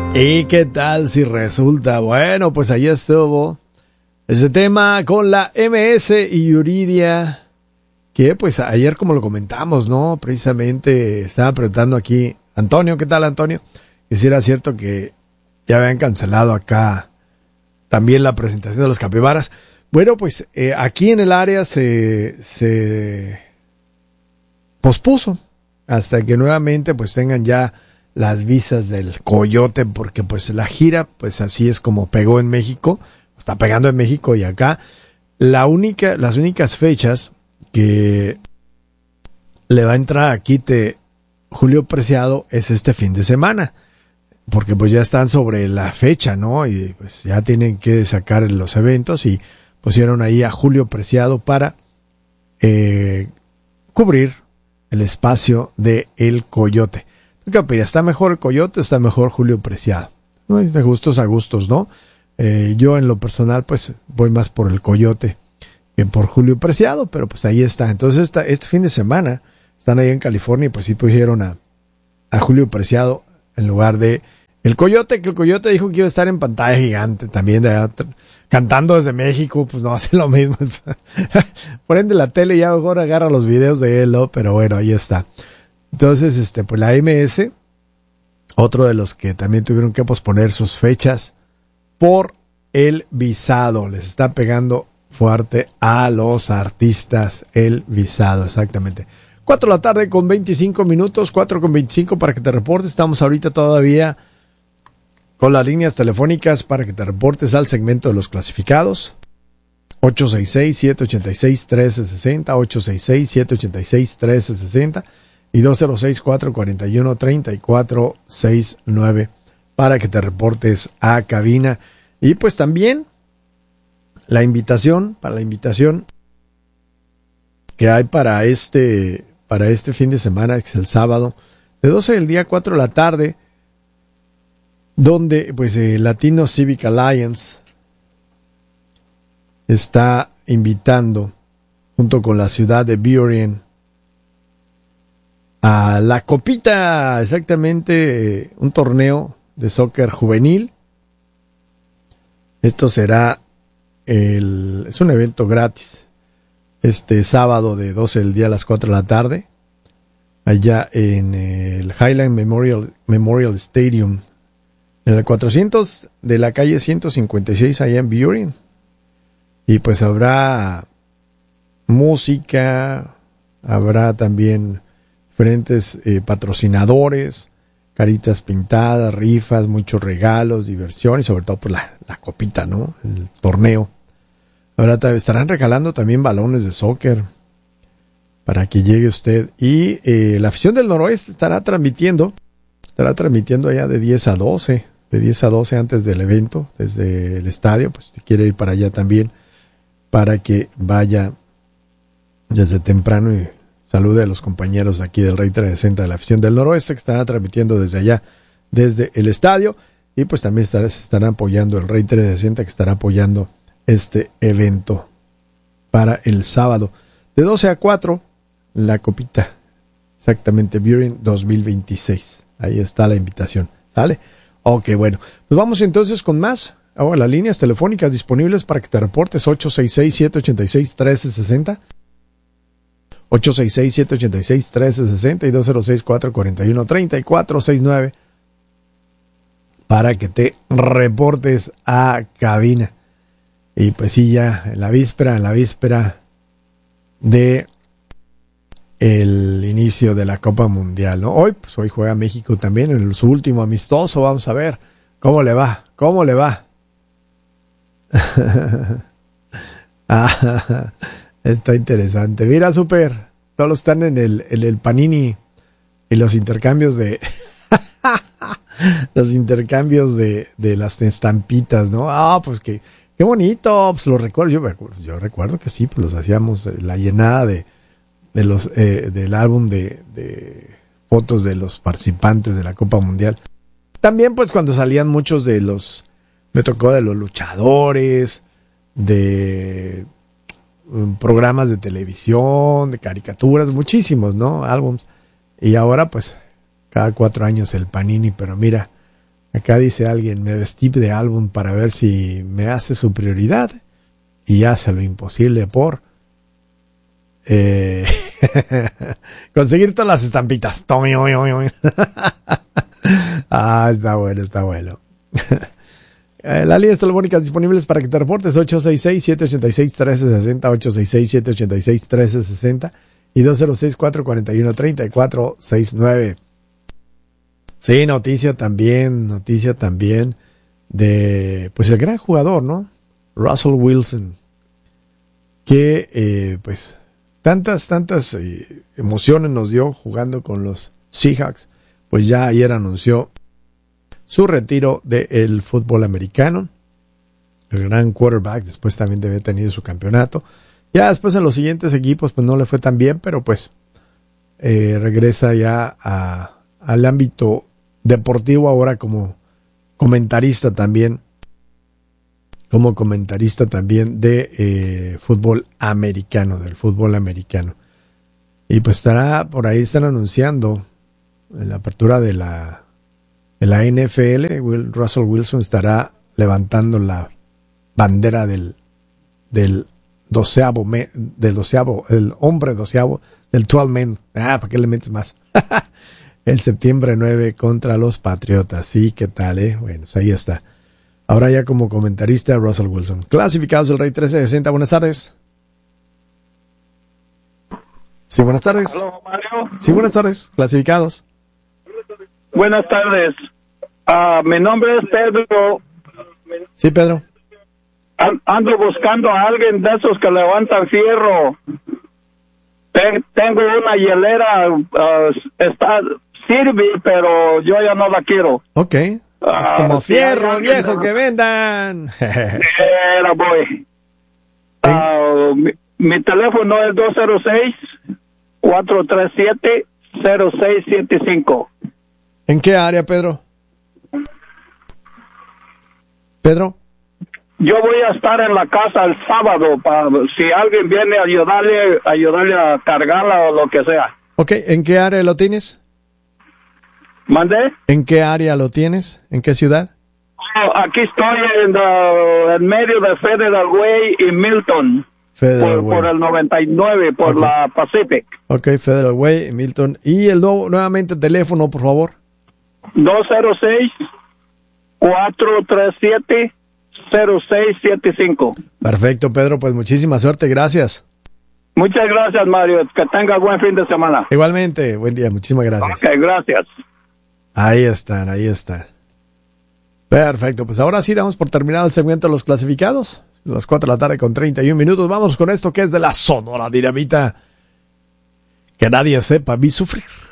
¿Y qué tal si resulta? Bueno, pues ahí estuvo ese tema con la MS y Yuridia, que pues ayer, como lo comentamos, ¿no? Precisamente estaba preguntando aquí Antonio, ¿qué tal, Antonio? Que si era cierto que ya habían cancelado acá también la presentación de los capibaras. Bueno, pues aquí en el área se pospuso hasta que nuevamente pues tengan ya las visas del Coyote, porque pues la gira, pues así es como pegó en México, está pegando en México y acá. Las únicas fechas que le va a entrar a quite Julio Preciado es este fin de semana, porque pues ya están sobre la fecha, ¿no? Y pues ya tienen que sacar los eventos y pusieron ahí a Julio Preciado para cubrir el espacio de El Coyote. ¿Qué opinas? ¿Está mejor el Coyote o está mejor Julio Preciado? ¿No? De gustos a gustos, ¿no? Yo en lo personal pues voy más por el Coyote que por Julio Preciado, pero pues ahí está. Entonces este fin de semana están ahí en California y pues sí pusieron a Julio Preciado en lugar de el Coyote, que el Coyote dijo que iba a estar en pantalla gigante también, cantando desde México, pues no hace lo mismo. Por ende la tele ya mejor agarra los videos de él, ¿no? Pero bueno, ahí está. Entonces, pues la MS, otro de los que también tuvieron que posponer sus fechas por el visado. Les está pegando fuerte a los artistas el visado, exactamente. 4 de la tarde con 25 minutos, 4:25 para que te reportes. Estamos ahorita todavía con las líneas telefónicas para que te reportes al segmento de los clasificados. 866-786-1360, 866-786-1360 y 206-441-3469 para que te reportes a cabina. Y pues también la invitación que hay para este fin de semana, que es el sábado, de 12 del día a 4 de la tarde, donde pues Latino Civic Alliance está invitando, junto con la ciudad de Burien, a la Copita, exactamente, un torneo de soccer juvenil. Esto será es un evento gratis, este sábado de 12 del día a las 4 de la tarde, allá en el Highland Memorial Stadium, en el 400 de la calle 156, allá en Burien. Y pues habrá música, habrá también diferentes patrocinadores, caritas pintadas, rifas, muchos regalos, diversión y sobre todo pues la copita, ¿no? El torneo. Ahora estarán regalando también balones de soccer para que llegue usted. Y la afición del Noroeste estará transmitiendo allá de 10 a 12 antes del evento, desde el estadio, pues si quiere ir para allá también, para que vaya desde temprano y salude a los compañeros aquí del Rey 360 de la afición del Noroeste, que estará transmitiendo desde allá, desde el estadio, y pues también estarán apoyando el Rey 360, que estará apoyando este evento para el sábado, de 12 a 4, la copita, exactamente, Burien 2026, ahí está la invitación, ¿sale? Ok, bueno, pues vamos entonces con más. Ahora las líneas telefónicas disponibles para que te reportes, 866-786-1360, 866-786-1360 y 206-441-3469 para que te reportes a cabina. Y pues sí, ya en la víspera de el inicio de la Copa Mundial, ¿no? Hoy juega México también en su último amistoso. Vamos a ver cómo le va. Está interesante. Mira, súper. Todos están en el Panini y los intercambios de de las estampitas, ¿no? Pues qué bonito. Pues lo recuerdo. Yo recuerdo que sí, pues los hacíamos la llenada de los del álbum de fotos de los participantes de la Copa Mundial. También pues cuando salían muchos me tocó de los luchadores, de programas de televisión, de caricaturas, muchísimos, ¿no? Álbums. Y ahora pues cada 4 años el Panini, pero mira, Acá dice alguien, me vestí de álbum para ver si me hace su prioridad y hace lo imposible por conseguir todas las estampitas. Está bueno, está bueno. Las líneas telefónicas disponibles para que te reportes 866-786-1360, 866-786-1360 y 206-441-3469. Sí, noticia también de, pues el gran jugador, ¿no? Russell Wilson, que pues tantas emociones nos dio jugando con los Seahawks, pues ya ayer anunció su retiro del fútbol americano. El gran quarterback, después también debe haber tenido su campeonato. Ya después en los siguientes equipos pues no le fue tan bien, pero pues regresa ya al ámbito deportivo ahora como comentarista también de fútbol americano, del fútbol americano. Y pues por ahí están anunciando en la apertura de la NFL, Russell Wilson estará levantando la bandera del hombre doceavo, del 12 man. ¿Para qué le metes más? El septiembre 9 contra los Patriotas. Sí, ¿qué tal, Bueno, pues ahí está. Ahora ya como comentarista Russell Wilson. Clasificados del Rey 1360. Buenas tardes. Sí, buenas tardes. Hola, Mario. Sí, buenas tardes. Clasificados. Buenas tardes. Mi nombre es Pedro. Sí, Pedro. Ando buscando a alguien de esos que levantan fierro. Tengo una hielera, sirve, pero yo ya no la quiero. Ok. Es como fierro viejo que vendan. Era voy. Mi teléfono es 206-437-0675. ¿En qué área, Pedro? ¿Pedro? Yo voy a estar en la casa el sábado para si alguien viene a ayudarle a cargarla o lo que sea. Ok, ¿en qué área lo tienes? ¿Mandé? ¿En qué área lo tienes? ¿En qué ciudad? Aquí estoy en medio de Federal Way y Milton. Federal Way. Por el 99, por Okay. la Pacific. Ok, Federal Way, Milton. Y el nuevamente teléfono, por favor. 206-437-0675. Perfecto, Pedro. Pues muchísima suerte. Gracias. Muchas gracias, Mario. Que tenga buen fin de semana. Igualmente. Buen día. Muchísimas gracias. Ok, gracias. Ahí están. Perfecto. Pues ahora sí damos por terminado el segmento de los clasificados. Las 4 de la tarde con 31 minutos. Vamos con esto que es de la Sonora Dinamita. Que nadie sepa vi sufrir.